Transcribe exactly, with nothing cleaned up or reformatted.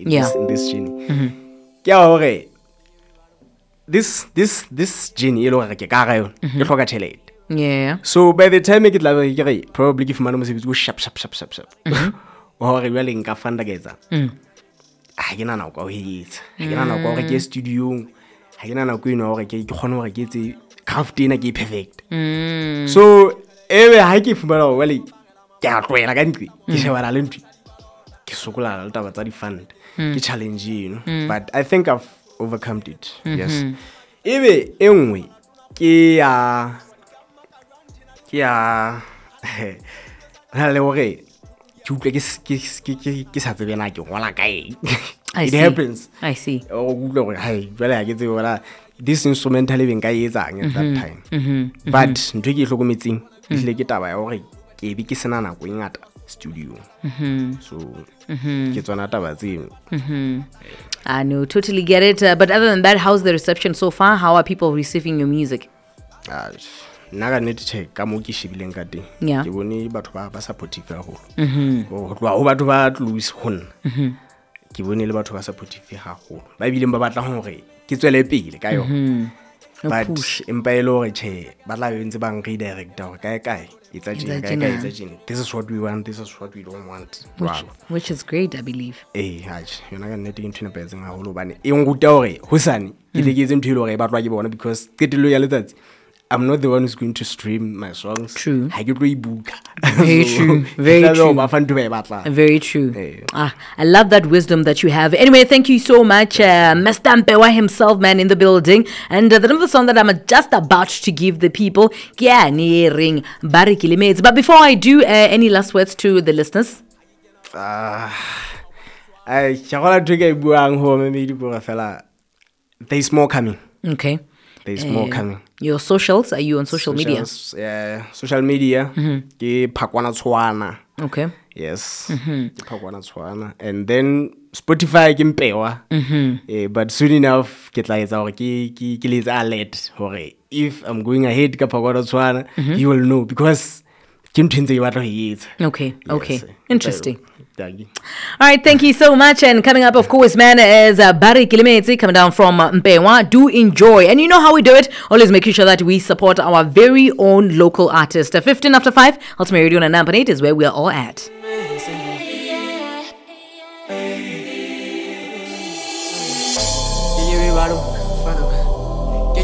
in Yeah. this in this gene. Ke a hore this this this gene e lo re ke ka ga yona ke hloka tšhelete. Yeah. So by the time ke tla be ke re probably ke fumana mosebetsi go sharp sharp sharp sharp sharp. Hore jwale nka funda ke etsa. Ha ke na nako ho etsa. Ha ke na nako hore ke studio. Ha ke na nako eno hore ke kgone hore ke etse craft ena ke perfect. So ebe ha ke fumana hore wale ke a tloela ka ntwe ke shebana le ntwe ke sokola le taba tsa di fund ke challenge you know but I think I've overcome it. Yes. Ebe e nngwe ke ya ke ya ha le hore ke utlwe ke ke ke ke sa tsebe na ke ngola kae. It happens. I see. O utlwe gore hai jwale ha ke tsebe wala this instrumental even ka etsang at that time. Mm-hmm. But ntwe ke hlokometseng ile ke taba ya hore ke be ke sena nako e ngata studio. So ke tsona taba tseno. I know, totally get it. Uh, but other than that, how's the reception so far? How are people receiving your music? Ah, nna ka nnete check ka mo ke shebileng ka teng. Yeah. Ke bone batho ba ba supportive haholo. Go tloha ho batho ba tlose hona. Ke bone le batho ba supportive haholo. Ba bileng ba batla hore ke tswele pele ka yona. But empa e le hore che ba tla ntse ba nre direct hore kae kae etsa jeng kae kae etsa jeng. This is what we want, this is what we don't want. Which, which is great, I believe. Eh, ha yona ka nnete ke ntho e nepahetseng haholo bane e nguta hore hosane ke le ke etse ntho e le hore ba tlwa ke bona because qetelo ya letsatsi I'm not the one who's going to stream my songs. True. Ha ke tlo ibuka. Very true. Very true. Very true. Hey. Ah, I love that wisdom that you have. Anyway, thank you so much, uh, Mister Mpewa himself, man, in the building. And uh, the name of the song that I'm just about to give the people, yeah, ni ring Barry Kilimets. But before I do, uh, any last words to the listeners? Ah, I chagola tshweke buang ho me di bua fela. There's more coming. Okay. There's uh, more coming. Your socials, are you on social Socials, media? Yeah, social media. Ke Phakwana Tshwana. Okay. Yes. Ke Phakwana Tshwana. And then Spotify ke Mpewa. Eh, but soon enough ke tla etsa hore ke ke ke letsa alert hore if I'm going ahead ka Phakwana Tshwana, you will know because ke ntse e batla ho etsa. Okay. Okay. Interesting. Thank you. All right, thank you so much. And coming up, of course, man, is uh, Barry Kilimetse coming down from uh, Mpewa. Do enjoy. And you know how we do it. Always making sure that we support our very own local artist. Uh, fifteen after five, Ultimate Radio on Nampanate is where we are all at.